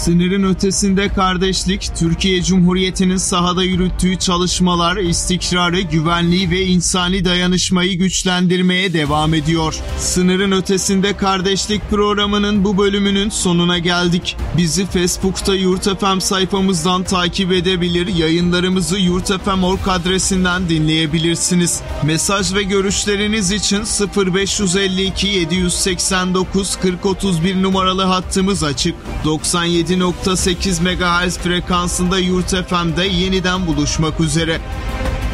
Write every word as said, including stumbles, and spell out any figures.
Sınırın ötesinde kardeşlik, Türkiye Cumhuriyeti'nin sahada yürüttüğü çalışmalar, istikrarı, güvenliği ve insani dayanışmayı güçlendirmeye devam ediyor. Sınırın ötesinde kardeşlik programının bu bölümünün sonuna geldik. Bizi Facebook'ta Yurt F M sayfamızdan takip edebilir, yayınlarımızı yurt f m nokta org adresinden dinleyebilirsiniz. Mesaj ve görüşleriniz için sıfır beş elli iki yedi seksen dokuz kırk otuz bir numaralı hattımız açık. doksan yedi nokta sekiz megahertz frekansında Yurt F M'de yeniden buluşmak üzere.